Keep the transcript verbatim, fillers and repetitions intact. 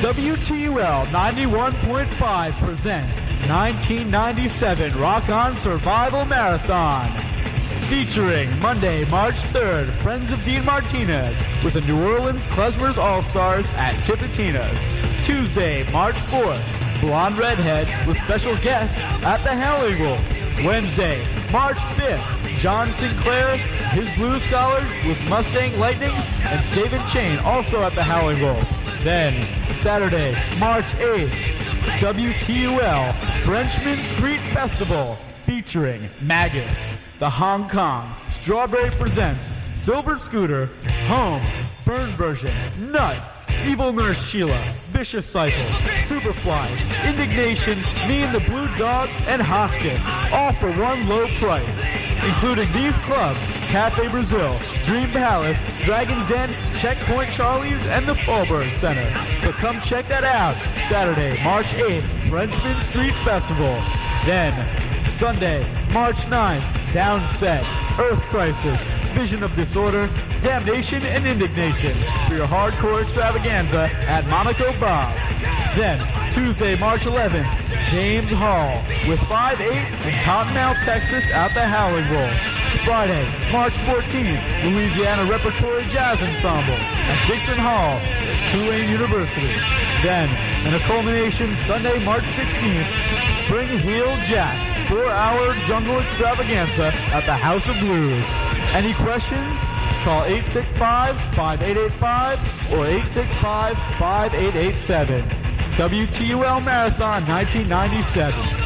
W T U L ninety-one point five presents nineteen ninety-seven Rock On Survival Marathon. Featuring Monday, March third, Friends of Dean Martinez with the New Orleans Klezmers All-Stars at Tipitina's. Tuesday, March fourth, Blonde Redhead with special guests at the Howling Wolf. Wednesday, March fifth, John Sinclair, his Blues Scholars with Mustang Lightning and Staven Chain also at the Howling Wolf. Then, Saturday, March eighth, W T U L Frenchman Street Festival featuring Magus, the Hong Kong, Strawberry Presents, Silver Scooter, Home, Burn Version, Nut, Evil Nurse Sheila, Vicious Cycle, Superfly, Indignation, Me and the Blue Dog, and Hotchkiss, all for one low price, including these clubs: Cafe Brazil, Dream Palace, Dragon's Den, Checkpoint Charlie's, and the Fallberg Center. So come check that out. Saturday, March eighth, Frenchman Street Festival. Then, Sunday, March ninth, Downset, Earth Crisis, Vision of Disorder, Damnation, and Indignation for your hardcore extravaganza at Monaco Bob. Then, Tuesday, March eleventh, James Hall with five eight in Cottonmouth, Texas at the Howling Wolf. Friday, March fourteenth, Louisiana Repertory Jazz Ensemble at Dixon Hall, Tulane University. Then, in a culmination, Sunday, March sixteenth, Spring Heel Jack, four-hour jungle extravaganza at the House of Blues. Any questions? Call eight six five, five eight eight five or eight six five, five eight eight seven. W T U L Marathon nineteen ninety-seven.